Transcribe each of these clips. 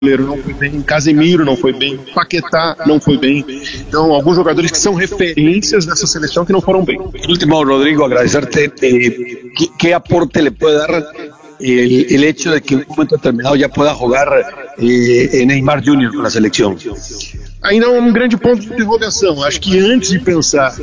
não foi bem, Casemiro não foi bem, Paquetá não foi bem. Então, alguns jogadores que são referências dessa seleção que não foram bem. Por último, Rodrigo, agradecerte. ¿Qué aporte le puede dar el hecho de que en un momento determinado ya pueda jugar Neymar Jr. con la selección? Ainda é um grande ponto de interrogação. Acho que antes de pensar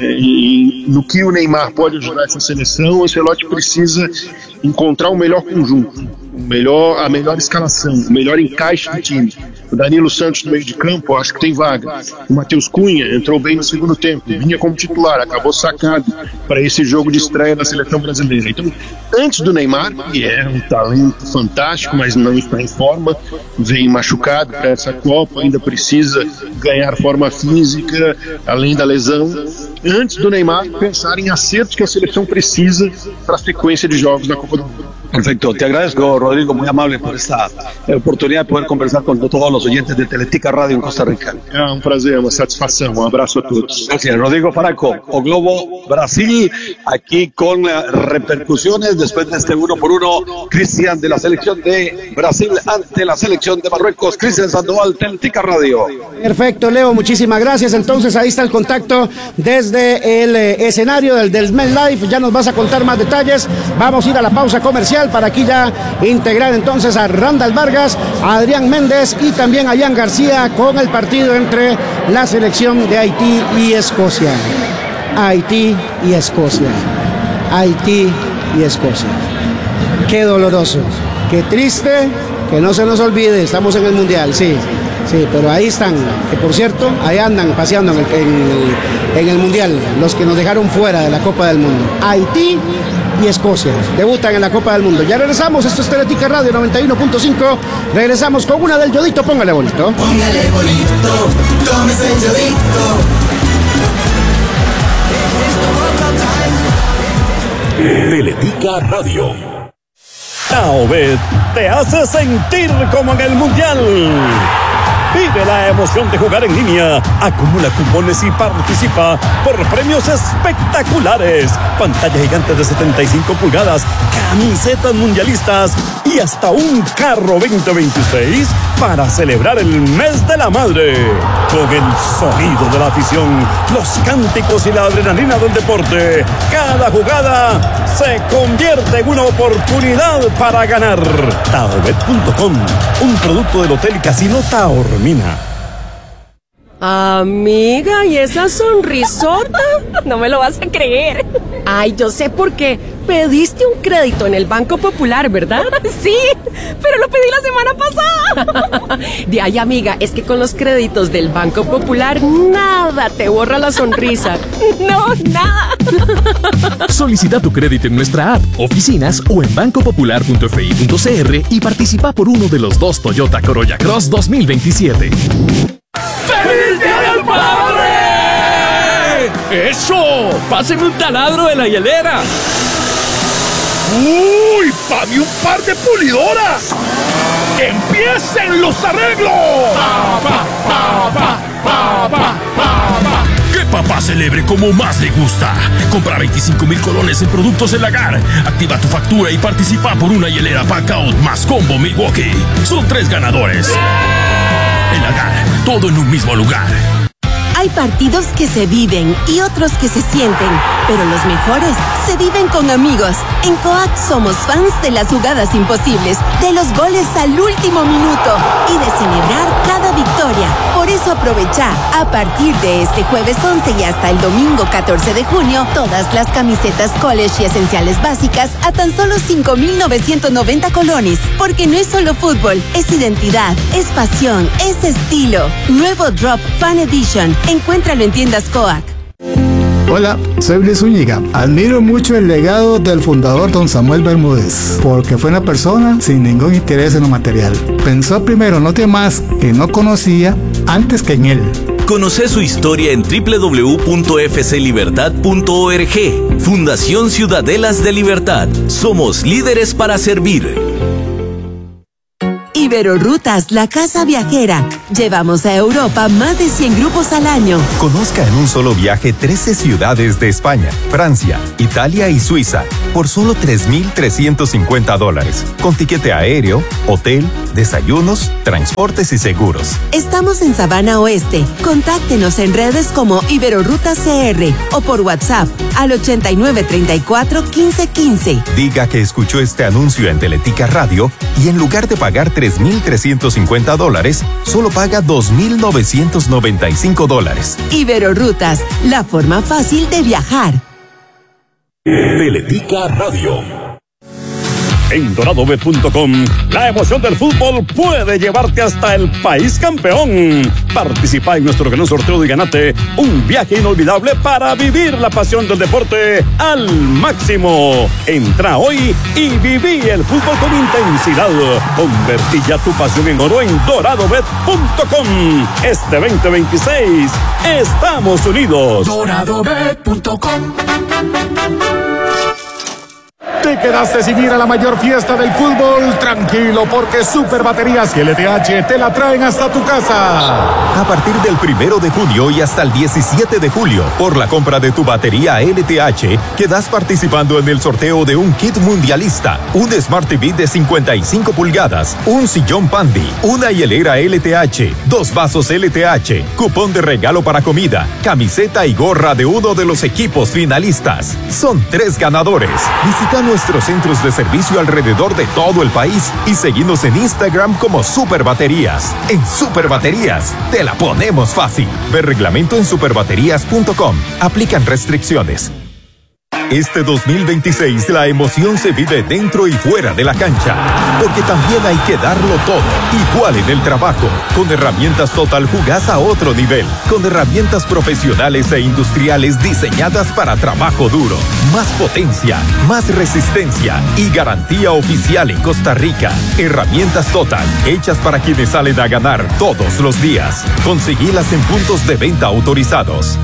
no que o Neymar pode ajudar essa seleção, o Ancelotti precisa encontrar o melhor conjunto, a melhor escalação, o melhor encaixe do time. O Danilo Santos no meio de campo, acho que tem vaga. O Matheus Cunha entrou bem no segundo tempo, vinha como titular, acabou sacado para esse jogo de estreia da seleção brasileira. Então, antes do Neymar, que é um talento fantástico, mas não está em forma, vem machucado para essa Copa, ainda precisa ganhar forma física, além da lesão. Antes do Neymar, pensar em acertos que a seleção precisa para a sequência de jogos da Copa do Mundo. Perfecto, te agradezco, Rodrigo, muy amable por esta oportunidad de poder conversar con todos los oyentes de Teletica Radio en Costa Rica. É um prazer, uma satisfação, um abraço a todos. Gracias, Rodrigo Faraco, O Globo Brasil, aquí con repercusiones después de este 1-1, Cristian de la selección de Brasil ante la selección de Marruecos, Cristian Sandoval, Teletica Radio. Perfecto, Leo, muchísimas gracias. Entonces ahí está el contacto desde el escenario del MetLife. Ya nos vas a contar más detalles. Vamos a ir a la pausa comercial para aquí ya integrar entonces a Randall Vargas, a Adrián Méndez y también a Ian García con el partido entre la selección de Haití y Escocia. Haití y Escocia. Haití y Escocia. Qué doloroso, qué triste, que no se nos olvide, estamos en el Mundial, sí, pero ahí están, que por cierto, ahí andan paseando en el Mundial, los que nos dejaron fuera de la Copa del Mundo. Haití y Escocia debutan en la Copa del Mundo. Ya regresamos, esto es Teletica Radio 91.5. Regresamos con una del Yodito, póngale bonito. Póngale bonito, tómese el Yodito. Teletica Radio. Taobet te hace sentir como en el Mundial. Vive la emoción de jugar en línea. Acumula cupones y participa por premios espectaculares. Pantalla gigante de 75 pulgadas, camisetas mundialistas y hasta un carro 2026 para celebrar el mes de la madre. Con el sonido de la afición, los cánticos y la adrenalina del deporte, cada jugada se convierte en una oportunidad para ganar. Taobet.com, un producto del Hotel y Casino Taormina. Amiga, ¿y esa sonrisota? No me lo vas a creer. Ay, yo sé por qué. Pediste un crédito en el Banco Popular, ¿verdad? Sí, pero lo pedí la semana pasada. De ahí, amiga, es que con los créditos del Banco Popular nada te borra la sonrisa. No, nada. Solicita tu crédito en nuestra app, oficinas o en bancopopular.fi.cr y participa por uno de los 2 Toyota Corolla Cross 2027. ¡Feliz Día del Padre! ¡Eso! ¡Páseme un taladro de la hielera! ¡Uy! ¡Pague un par de pulidoras! ¡Empiecen los arreglos! Que papá celebre como más le gusta. Compra 25,000 colones en productos El Lagar. Activa tu factura y participa por una hielera Packout más combo Milwaukee. Son 3 ganadores. El Lagar, todo en un mismo lugar. Hay partidos que se viven y otros que se sienten, pero los mejores se viven con amigos. En Coac somos fans de las jugadas imposibles, de los goles al último minuto y de celebrar cada victoria. Por eso aprovecha, a partir de este jueves 11 y hasta el domingo 14 de junio, todas las camisetas college y esenciales básicas a tan solo 5,990 colones. Porque no es solo fútbol, es identidad, es pasión, es estilo. Nuevo Drop Fan Edition. Encuéntralo en tiendas Coac. Hola, soy Luis Zúñiga. Admiro mucho el legado del fundador don Samuel Bermúdez, porque fue una persona sin ningún interés en lo material. Pensó primero en los demás que no conocía antes que en él. Conoce su historia en www.fclibertad.org. Fundación Ciudadelas de Libertad. Somos líderes para servir. Iberorrutas, la casa viajera. Llevamos a Europa más de 100 grupos al año. Conozca en un solo viaje 13 ciudades de España, Francia, Italia y Suiza por solo $3,350. Con tiquete aéreo, hotel, desayunos, transportes y seguros. Estamos en Sabana Oeste. Contáctenos en redes como Iberorrutas CR o por WhatsApp al 8934-1515. Diga que escuchó este anuncio en Teletica Radio y en lugar de pagar $3,350, solo paga $2,995. Iberorrutas, la forma fácil de viajar. Teletica Radio. En doradobet.com, la emoción del fútbol puede llevarte hasta el país campeón. Participa en nuestro gran sorteo y ganate un viaje inolvidable para vivir la pasión del deporte al máximo. Entra hoy y viví el fútbol con intensidad. Convertí ya tu pasión en oro en doradobet.com. Este 2026, estamos unidos. Doradobet.com. ¿Te quedaste sin ir a la mayor fiesta del fútbol? Tranquilo, porque Super Baterías y LTH te la traen hasta tu casa. A partir del 1 de junio y hasta el 17 de julio, por la compra de tu batería LTH, quedas participando en el sorteo de un kit mundialista, un Smart TV de 55 pulgadas, un sillón Pandi, una hielera LTH, 2 vasos LTH, cupón de regalo para comida, camiseta y gorra de uno de los equipos finalistas. Son 3 ganadores. Visita nuestros centros de servicio alrededor de todo el país y seguinos en Instagram como Super Baterías. En Super Baterías te la ponemos fácil. Ver reglamento en superbaterías.com. Aplican restricciones. Este 2026 la emoción se vive dentro y fuera de la cancha, porque también hay que darlo todo, igual en el trabajo. Con herramientas Total jugás a otro nivel, con herramientas profesionales e industriales diseñadas para trabajo duro. Más potencia, más resistencia y garantía oficial en Costa Rica. Herramientas Total, hechas para quienes salen a ganar todos los días. Conseguilas en puntos de venta autorizados.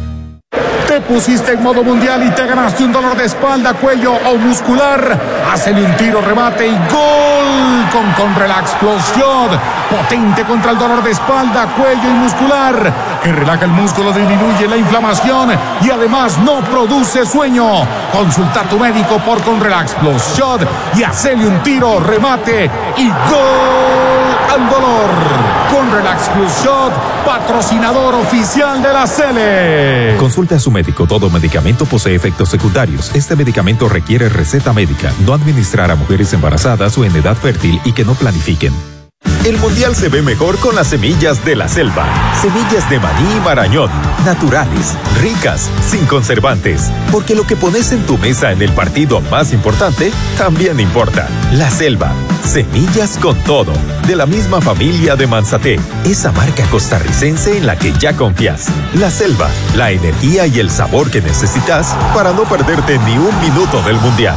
Te pusiste en modo mundial y te ganaste un dolor de espalda, cuello o muscular. Hacele un tiro, remate y gol con Relax Plus Shot. Potente contra el dolor de espalda, cuello y muscular, que relaja el músculo, disminuye la inflamación y además no produce sueño. Consulta a tu médico por Relax Plus Shot y hacele un tiro, remate y gol al dolor. Con Relax Plus Shot, patrocinador oficial de la Sele. Consulte a su médico. Todo medicamento posee efectos secundarios. Este medicamento requiere receta médica. No administrar a mujeres embarazadas o en edad fértil y que no planifiquen. El mundial se ve mejor con las semillas de la selva. Semillas de maní y marañón, naturales, ricas, sin conservantes. Porque lo que pones en tu mesa en el partido más importante también importa. La selva, semillas con todo. De la misma familia de Manzaté, esa marca costarricense en la que ya confías. La selva, la energía y el sabor que necesitas para no perderte ni un minuto del mundial.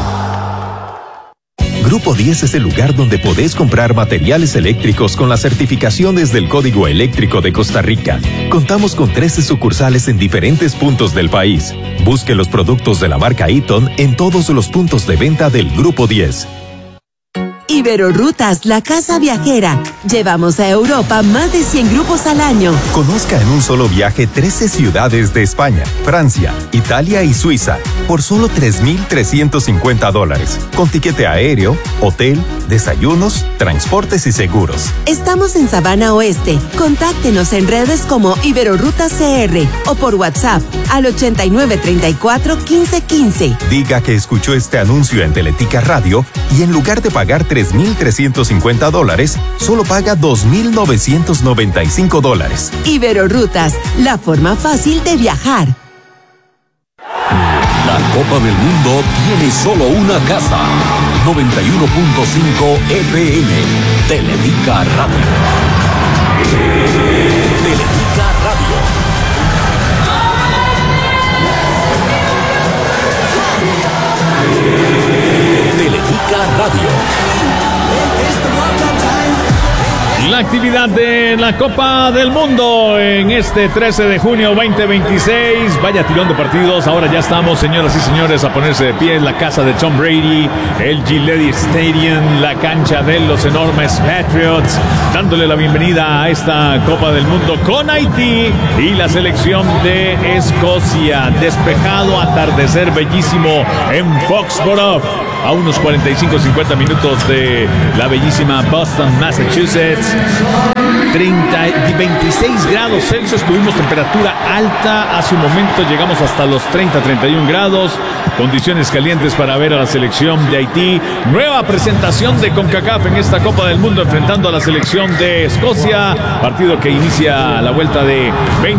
Grupo 10 es el lugar donde podés comprar materiales eléctricos con las certificaciones del Código Eléctrico de Costa Rica. Contamos con 13 sucursales en diferentes puntos del país. Busque los productos de la marca Eaton en todos los puntos de venta del Grupo 10. Iberorrutas, la casa viajera. Llevamos a Europa más de 100 grupos al año. Conozca en un solo viaje 13 ciudades de España, Francia, Italia y Suiza por solo $3,350. Con tiquete aéreo, hotel, desayunos, transportes y seguros. Estamos en Sabana Oeste. Contáctenos en redes como Iberorrutas CR o por WhatsApp al 8934-1515. Diga que escuchó este anuncio en Teletica Radio y en lugar de pagar $3,350, solo paga $2,995. Iberorrutas, la forma fácil de viajar. La Copa del Mundo tiene solo una casa. 91.5 FM. Teletica Radio. Teletica Radio. Teletica Radio. La actividad de la Copa del Mundo en este 13 de junio 2026. Vaya tirón de partidos. Ahora ya estamos, señoras y señores, a ponerse de pie en la casa de Tom Brady, el Gillette Stadium, la cancha de los enormes Patriots, dándole la bienvenida a esta Copa del Mundo con Haití y la selección de Escocia. Despejado, atardecer bellísimo en Foxborough, a unos 45-50 minutos de la bellísima Boston, Massachusetts. 26 grados Celsius, tuvimos temperatura alta hace un momento, llegamos hasta los 30-31 grados, condiciones calientes para ver a la selección de Haití. Nueva presentación de CONCACAF en esta Copa del Mundo, enfrentando a la selección de Escocia, partido que inicia la vuelta de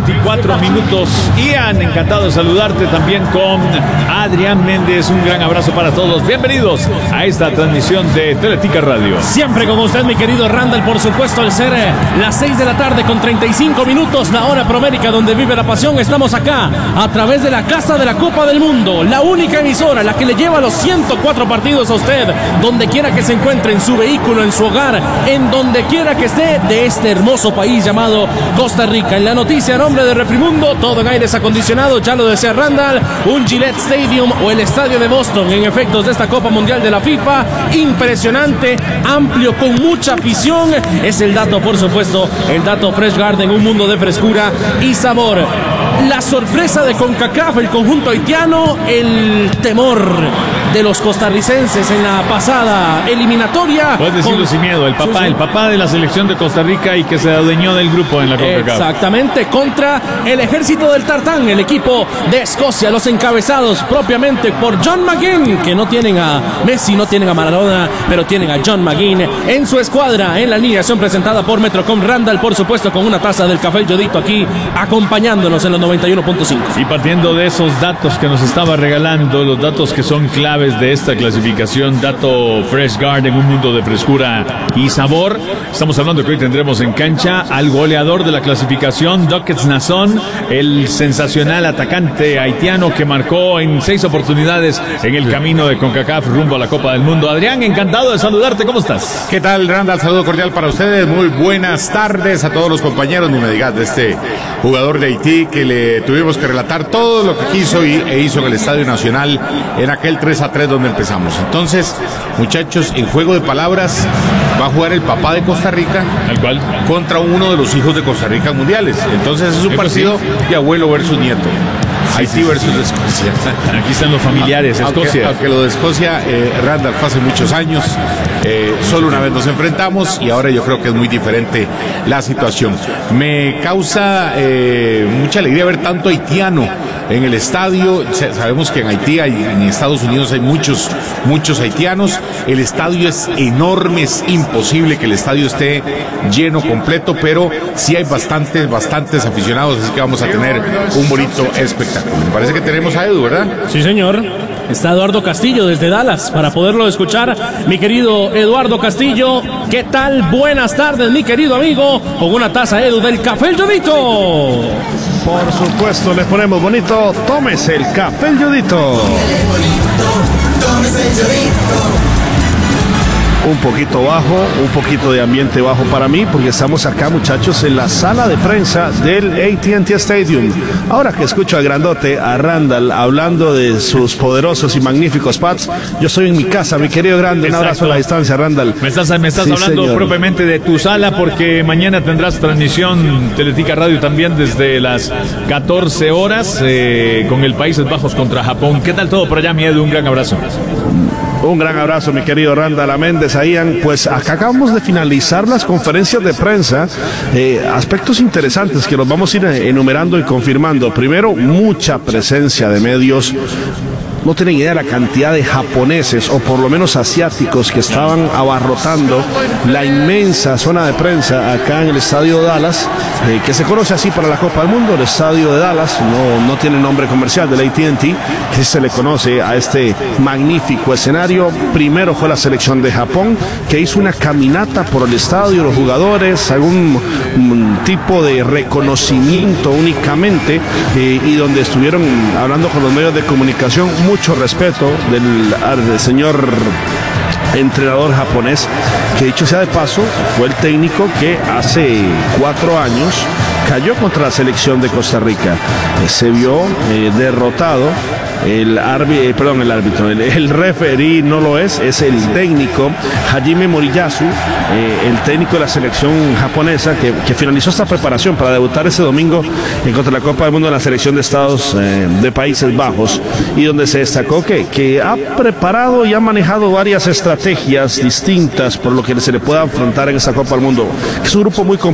24 minutos. Ian, encantado de saludarte también con Adrián Méndez, un gran abrazo para todos, bienvenidos a esta transmisión de Teletica Radio. Siempre con usted, mi querido Randall, por supuesto, al ser las 6 de la tarde con 35 minutos, la hora promérica donde vive la pasión. Estamos acá a través de la Casa de la Copa del Mundo, la única emisora, la que le lleva los 104 partidos a usted, donde quiera que se encuentre, en su vehículo, en su hogar, en donde quiera que esté de este hermoso país llamado Costa Rica. En la noticia, a nombre de Refrimundo, todo en aires acondicionados, ya lo decía Randall, un Gillette Stadium o el estadio de Boston en efectos de esta Copa Mundial de la FIFA, impresionante, amplio, con mucha afición. Es el dato, por supuesto, el dato Fresh Garden, un mundo de frescura y sabor. La sorpresa de CONCACAF, el conjunto haitiano, el temor de los costarricenses en la pasada eliminatoria. Puedes decirlo sin miedo, el papá de la selección de Costa Rica y que se adueñó del grupo en la CONCACAF. Exactamente, contra el ejército del Tartán, el equipo de Escocia, los encabezados propiamente por John McGinn, que no tienen a Messi, no tienen a Maradona, pero tienen a John McGinn en su escuadra. En la alineación presentada por Metrocom, Randall, por supuesto, con una taza del café El Yodito aquí, acompañándonos en los 91.5. Y partiendo de esos datos que nos estaba regalando, los datos que son claves de esta clasificación, dato Fresh Garden, un mundo de frescura y sabor. Estamos hablando que hoy tendremos en cancha al goleador de la clasificación, Duckets Nazón, el sensacional atacante haitiano que marcó en 6 oportunidades en el camino de CONCACAF rumbo a la Copa del Mundo. Adrián, encantado de saludarte, ¿cómo estás? ¿Qué tal, Randall? Saludo cordial para ustedes, muy buenas tardes a todos los compañeros. Ni me digas de este jugador de Haití que le tuvimos que relatar todo lo que quiso e hizo en el Estadio Nacional en aquel 3-3 donde empezamos. Entonces, muchachos, en juego de palabras va a jugar el papá de Costa Rica contra uno de los hijos de Costa Rica mundiales. Entonces es un partido de abuelo versus nieto. Haití versus Escocia. Aquí están los familiares, Escocia. Aunque lo de Escocia, Randall, fue hace muchos años. Solo una vez nos enfrentamos y ahora yo creo que es muy diferente la situación. Me causa mucha alegría ver tanto haitiano en el estadio. Sabemos que en Haití, en Estados Unidos hay muchos haitianos. El estadio es enorme, es imposible que el estadio esté lleno completo, pero sí hay bastantes aficionados, así que vamos a tener un bonito espectáculo. Me parece que tenemos a Edu, ¿verdad? Sí, señor. Está Eduardo Castillo desde Dallas para poderlo escuchar. Mi querido Eduardo Castillo, ¿qué tal? Buenas tardes, mi querido amigo, con una taza, Edu, del Café El Yodito. Por supuesto, les ponemos bonito. Tómese el Café El Yodito. Tómese el Yodito. Un poquito bajo, un poquito de ambiente bajo para mí, porque estamos acá, muchachos, en la sala de prensa del AT&T Stadium. Ahora que escucho al grandote, a Randall, hablando de sus poderosos y magníficos pads, yo estoy en mi casa, mi querido grande. Un abrazo a la distancia, Randall. Me estás hablando, señor, propiamente de tu sala, porque mañana tendrás transmisión Teletica Radio también desde las 14 horas con el Países Bajos contra Japón. ¿Qué tal todo por allá, mi Edu? Un gran abrazo. Un gran abrazo, mi querido Randall Méndez. Ian, pues acá acabamos de finalizar las conferencias de prensa, aspectos interesantes que los vamos a ir enumerando y confirmando. Primero, mucha presencia de medios. No tienen idea de la cantidad de japoneses, o por lo menos asiáticos, que estaban abarrotando la inmensa zona de prensa acá en el estadio de Dallas, que se conoce así para la Copa del Mundo, el estadio de Dallas. No tiene nombre comercial del AT&T, que se le conoce a este magnífico escenario. Primero fue la selección de Japón, que hizo una caminata por el estadio, los jugadores, algún tipo de reconocimiento únicamente, y donde estuvieron hablando con los medios de comunicación. Mucho respeto del señor entrenador japonés, que dicho sea de paso, fue el técnico que hace 4 años cayó contra la selección de Costa Rica. Se vio derrotado. El referí no lo es el técnico Hajime Moriyasu, el técnico de la selección japonesa que finalizó esta preparación para debutar ese domingo en contra la Copa del Mundo en la selección de Estados de Países Bajos, y donde se destacó que ha preparado y ha manejado varias estrategias distintas por lo que se le pueda afrontar en esta Copa del Mundo. Es un grupo muy complejo.